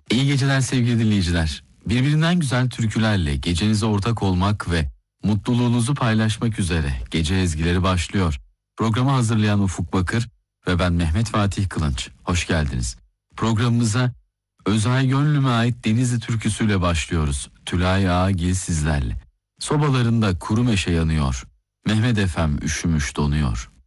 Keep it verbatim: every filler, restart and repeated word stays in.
İyi geceler sevgili dinleyiciler. Birbirinden güzel türkülerle gecenize ortak olmak ve mutluluğunuzu paylaşmak üzere Gece Ezgileri başlıyor. Programı hazırlayan Ufuk Bakır ve ben Mehmet Fatih Kılınç. Hoş geldiniz. Programımıza Özay Gönlüme ait Denizli türküsüyle başlıyoruz. Tülay Ağagil sizlerle. Sobalarında kuru meşe yanıyor. Mehmet Efem üşümüş donuyor.